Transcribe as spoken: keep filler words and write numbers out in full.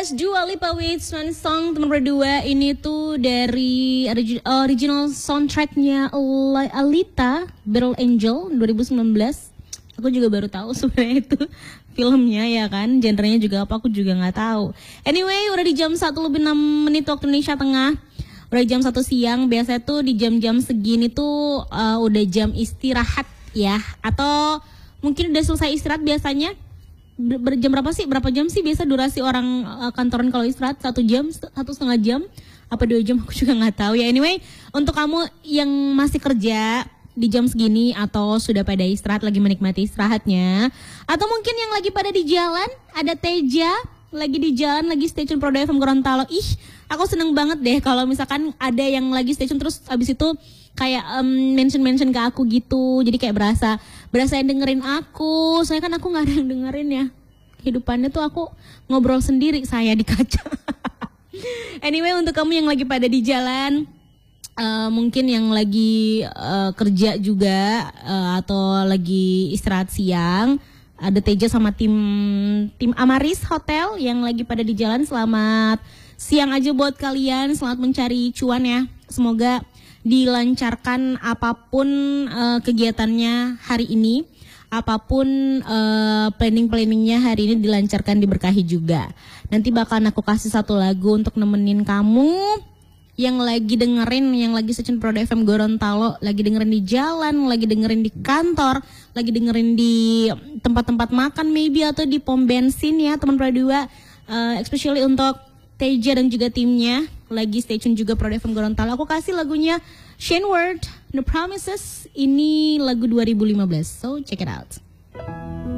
That's Dua Lipa with Swan Song teman berdua. Ini tuh dari origi- original soundtracknya Al- Alita Battle Angel dua ribu sembilan belas. Aku juga baru tahu sebenarnya itu filmnya ya kan. Genrenya juga apa aku juga nggak tahu. Anyway, udah di jam satu lebih enam menit waktu Indonesia Tengah. Udah jam satu siang. Biasanya tuh di jam-jam segini tuh uh, udah jam istirahat ya. Atau mungkin udah selesai istirahat biasanya. Berjam berapa sih? Berapa jam sih biasa durasi orang uh, kantoran kalau istirahat? Satu jam, satu setengah jam, apa dua jam? Aku juga nggak tahu ya. Anyway, untuk kamu yang masih kerja di jam segini atau sudah pada istirahat lagi menikmati istirahatnya, atau mungkin yang lagi pada di jalan, ada Teja lagi di jalan lagi stay tune Pro F M Gorontalo. Ih, aku seneng banget deh kalau misalkan ada yang lagi stay tune terus abis itu kayak um, mention-mention ke aku gitu. Jadi kayak berasa berasa yang dengerin aku. Soalnya kan aku gak ada yang dengerin ya. Kehidupannya tuh aku ngobrol sendiri saya di kaca. Anyway, untuk kamu yang lagi pada di jalan, uh, mungkin yang lagi uh, kerja juga uh, atau lagi istirahat siang, ada Teja sama tim tim Amaris Hotel yang lagi pada di jalan. Selamat siang aja buat kalian. Selamat mencari cuan ya. Semoga dilancarkan apapun uh, kegiatannya hari ini, apapun uh, planning-planningnya hari ini dilancarkan, diberkahi juga. Nanti bakal aku kasih satu lagu untuk nemenin kamu yang lagi dengerin, yang lagi stasiun Pro F M Gorontalo, lagi dengerin di jalan, lagi dengerin di kantor, lagi dengerin di tempat-tempat makan maybe atau di pom bensin ya teman Pro dua, uh, especially untuk Teja dan juga timnya lagi stay tune juga Pro F M Gorontalo. Aku kasih lagunya Shane Ward, No Promises. Ini lagu dua ribu lima belas, so check it out.